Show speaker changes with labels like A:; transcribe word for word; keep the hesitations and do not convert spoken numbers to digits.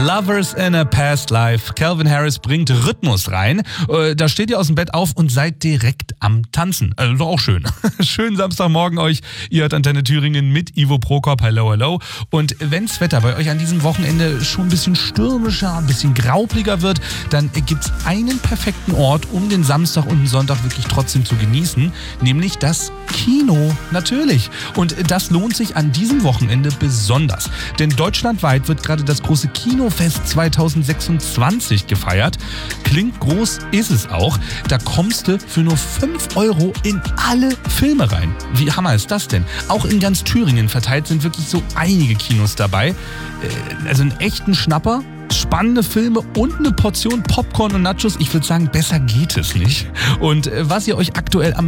A: Lovers in a Past Life. Calvin Harris bringt Rhythmus rein. Da steht ihr aus dem Bett auf und seid direkt am Tanzen. Also doch auch schön. Schönen Samstagmorgen euch. Ihr hört Antenne Thüringen mit Ivo Prokop. Hello, hello. Und wenn's Wetter bei euch an diesem Wochenende schon ein bisschen stürmischer, ein bisschen graubliger wird, dann gibt's einen perfekten Ort, um den Samstag und den Sonntag wirklich trotzdem zu genießen. Nämlich das Kino. Natürlich. Und das lohnt sich an diesem Wochenende besonders. Denn deutschlandweit wird gerade das große Kinofest zwanzig sechsundzwanzig gefeiert. Klingt groß, ist es auch. Da kommst du für nur fünf Euro in alle Filme rein. Wie hammer ist das denn? Auch in ganz Thüringen verteilt sind wirklich so einige Kinos dabei. Also einen echten Schnapper. Spannende Filme und eine Portion Popcorn und Nachos. Ich würde sagen, besser geht es nicht. Und was ihr euch aktuell am